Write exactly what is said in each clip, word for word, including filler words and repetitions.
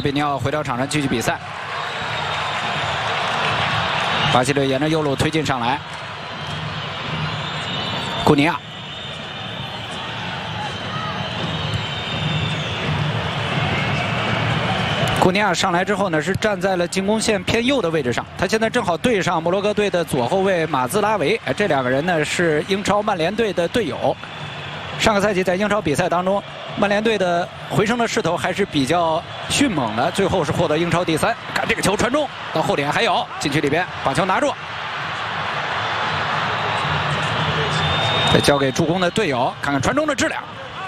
比尼奥回到场上继续比赛。巴西队沿着右路推进上来，库尼亚。 库尼亚上来之后呢，是站在了进攻线偏右的位置上。他现在正好对上摩洛哥队的左后卫马兹拉维。哎，这两个人呢是英超曼联队的队友。上个赛季在英超比赛当中，曼联队的回升的势头还是比较迅猛的，最后是获得英超第三。看这个球传中到后点，还有禁区里边把球拿住，再交给助攻的队友，看看传中的质量。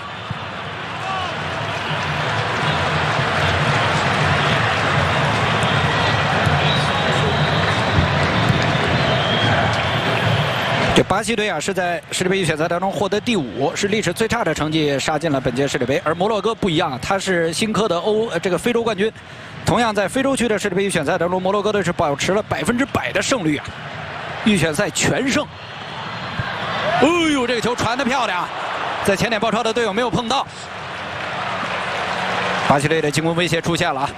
这巴西队啊是在世界杯预选赛当中获得第五，是历史最差的成绩杀进了本届世界杯。而摩洛哥不一样，他是新科的欧呃这个非洲冠军，同样在非洲区的世界杯预选赛当中，摩洛哥队是保持了百分之百的胜率啊，预选赛全胜。哎呦，这个球传得漂亮，在前点爆超的队友没有碰到。巴西队的进攻威胁出现了啊。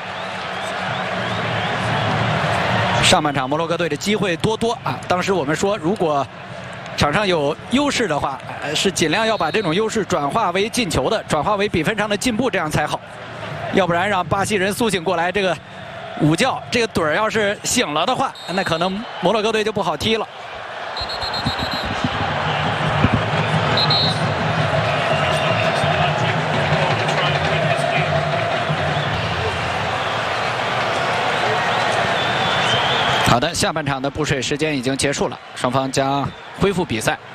上半场摩洛哥队的机会多多啊！当时我们说，如果场上有优势的话，呃，是尽量要把这种优势转化为进球的，转化为比分上的进步，这样才好。要不然让巴西人苏醒过来，这个午觉这个盹儿要是醒了的话，那可能摩洛哥队就不好踢了。 好的，下半场的补水时间已经结束了，双方将恢复比赛。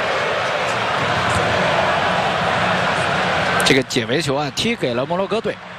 这个解围球啊，踢给了摩洛哥队。